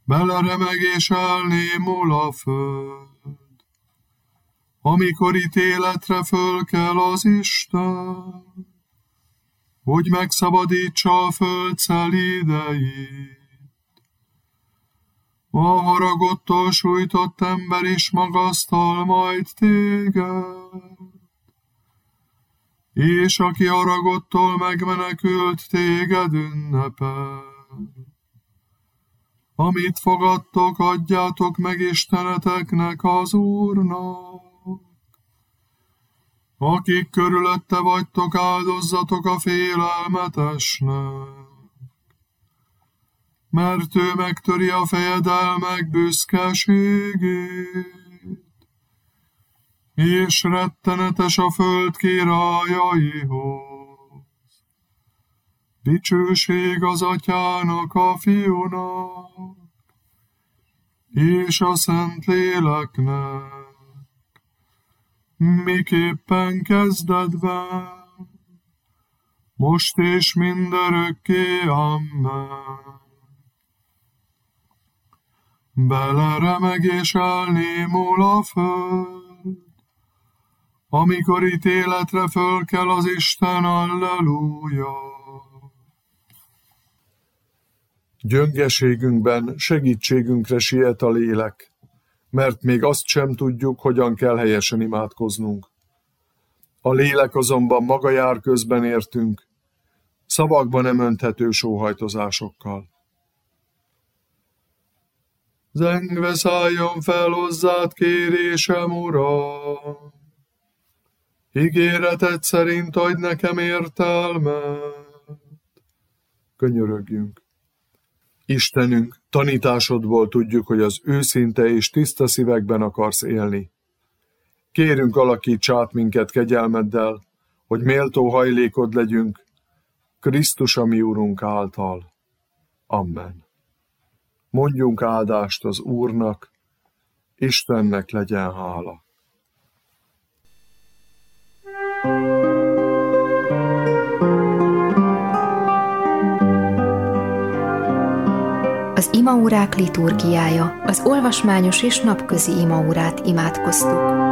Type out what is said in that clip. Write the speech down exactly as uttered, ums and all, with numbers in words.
beleremeg és elnémul a föld. Amikor ítéletre föl kell az Isten, hogy megszabadítsa a föld szelídeit. A haragottól sújtott ember is magasztal majd téged, és aki haragottól megmenekült, téged ünnepel. Amit fogadtok, adjátok meg Isteneteknek, az Úrnak. Akik körülötte vagytok, áldozzatok a félelmetesnek, mert ő megtöri a fejedelmek büszkeségét, és rettenetes a föld királyaihoz. Dicsőség az Atyának, a Fiúnak, és a Szentléleknek, miképpen kezdetben, most és mindörökké, amen. Beleremeg és elnémul a föld, amikor ítéletre föl kell az Isten, alleluja. Gyöngeségünkben segítségünkre siet a lélek, mert még azt sem tudjuk, hogyan kell helyesen imádkoznunk. A lélek azonban maga jár közben értünk, szavakban nem önthető sóhajtozásokkal. Zengve szálljon fel hozzád kérésem, Uram, ígéreted szerint adj nekem értelmet. Könyörögjünk. Istenünk, tanításodból tudjuk, hogy az őszinte és tiszta szívekben akarsz élni. Kérünk, alakíts át minket kegyelmeddel, hogy méltó hajlékod legyünk, Krisztus a mi Úrunk által. Amen. Mondjunk áldást az Úrnak, Istennek legyen hála. Az imaórák liturgiája, az olvasmányos és napközi imaórát imádkoztuk.